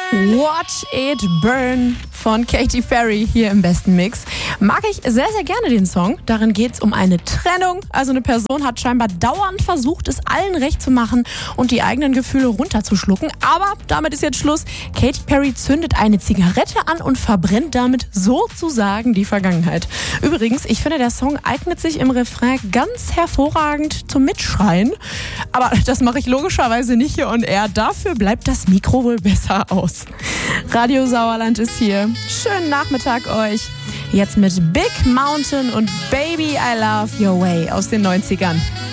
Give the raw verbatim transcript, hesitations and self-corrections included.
Watch It Burn von Katy Perry hier im besten Mix. Mag ich sehr, sehr gerne den Song. Darin geht es um eine Trennung. Also eine Person hat scheinbar dauernd versucht, es allen recht zu machen und die eigenen Gefühle runterzuschlucken. Aber damit ist jetzt Schluss. Katy Perry zündet eine Zigarette an und verbrennt damit sozusagen die Vergangenheit. Übrigens, ich finde, der Song eignet sich im Refrain ganz hervorragend zum Mitschreien. Aber das mache ich logischerweise nicht hier on air. Dafür bleibt das Mikro wohl besser aus. Radio Sauerland ist hier. Schönen Nachmittag euch. Jetzt mit Big Mountain und Baby I Love Your Way aus den neunzigern.